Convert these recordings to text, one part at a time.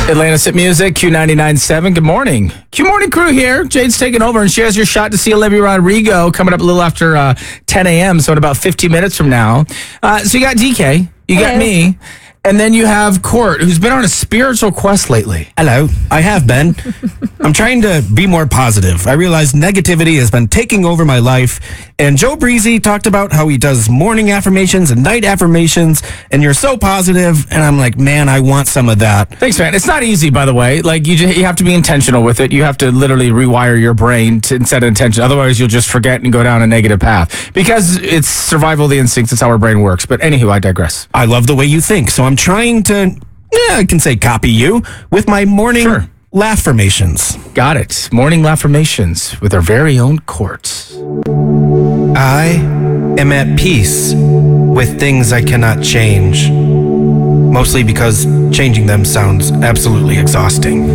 Atlantis Hit Music, Q99.7. Good morning. Q Morning Crew here. Jade's taking over, and she has your shot to see Olivia Rodrigo coming up a little after 10 a.m., so in about 15 minutes from now. So you got DK, you got me, and then you have Court, who's been on a spiritual quest lately. Hello, I have been. I'm trying to be more positive. I realize negativity has been taking over my life, and Joe Breezy talked about how he does morning affirmations and night affirmations, and you're so positive, and I'm like, man, I want some of that. Thanks, man. It's not easy, by the way. Like, you have to be intentional with it. You have to literally rewire your brain to set intention. Otherwise, you'll just forget and go down a negative path. Because it's survival of the instincts. It's how our brain works. But anywho, I digress. I love the way you think, so I'm trying to, I can say copy you with my morning laugh-formations. Got it. Morning affirmations with our very own Court. I am at peace with things I cannot change. Mostly because changing them sounds absolutely exhausting.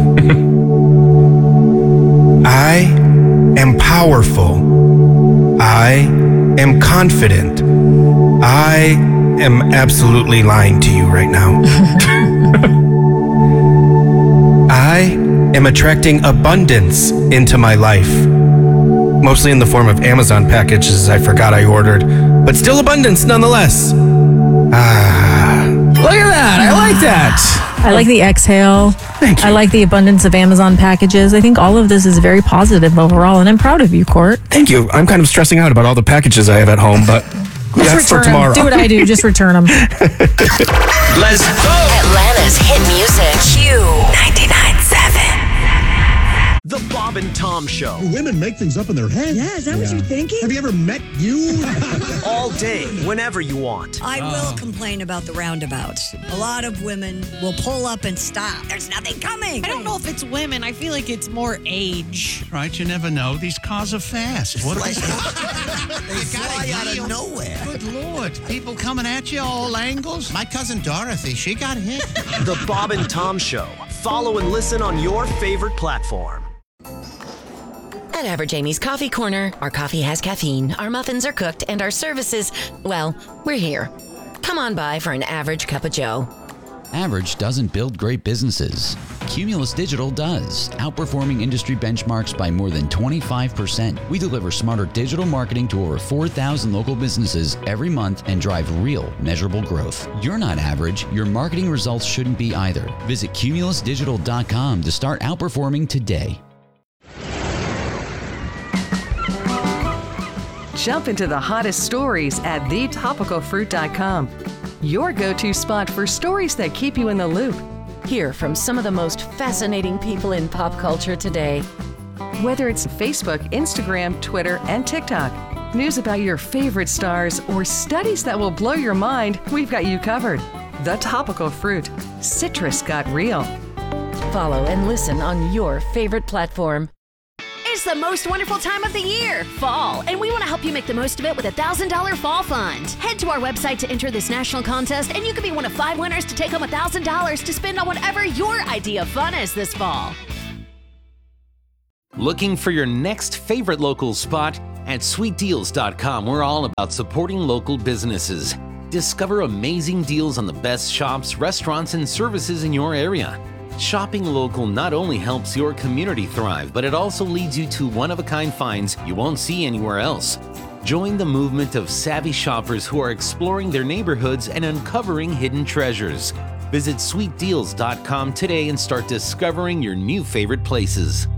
I am powerful. I am confident. I am absolutely lying to you right now. I am attracting abundance into my life. Mostly in the form of Amazon packages I forgot I ordered, but still abundance nonetheless. Look at that. I like that. I like the exhale. Thank you. I like the abundance of Amazon packages. I think all of this is very positive overall, and I'm proud of you, Court. Thank you. I'm kind of stressing out about all the packages I have at home, but that's for tomorrow. Do what I do. Just return them. Let's go! Atlanta's hit music. Q99.7. The Bob and Tom Show. Women make things up in their head. Yeah, is that what you're thinking? Have you ever met you? All day, whenever you want. I will complain about the roundabouts. A lot of women will pull up and stop. There's nothing coming. I don't know if it's women. I feel like it's more age. Right, you never know. These cars are fast. What They fly out of nowhere. Good Lord. People coming at you all angles. My cousin Dorothy, she got hit. The Bob and Tom Show. Follow and listen on your favorite platform. At Average Amy's Coffee Corner, our coffee has caffeine, our muffins are cooked, and our services, well, we're here. Come on by for an average cup of joe. Average doesn't build great businesses. Cumulus Digital does, outperforming industry benchmarks by more than 25%. We deliver smarter digital marketing to over 4,000 local businesses every month and drive real, measurable growth. You're not average. Your marketing results shouldn't be either. Visit cumulusdigital.com to start outperforming today. Jump into the hottest stories at thetopicalfruit.com. Your go-to spot for stories that keep you in the loop. Hear from some of the most fascinating people in pop culture today. Whether it's Facebook, Instagram, Twitter, and TikTok, news about your favorite stars, or studies that will blow your mind, we've got you covered. The Topical Fruit. Citrus got real. Follow and listen on your favorite platform. It's the most wonderful time of the year, fall, and we want to help you make the most of it with a $1,000 fall fund. Head to our website to enter this national contest, and you could be one of 5 winners to take home $1,000 to spend on whatever your idea of fun is this fall. Looking for your next favorite local spot? At sweetdeals.com, we're all about supporting local businesses. Discover amazing deals on the best shops, restaurants, and services in your area. Shopping local not only helps your community thrive, but it also leads you to one-of-a-kind finds you won't see anywhere else. Join the movement of savvy shoppers who are exploring their neighborhoods and uncovering hidden treasures. Visit sweetdeals.com today and start discovering your new favorite places.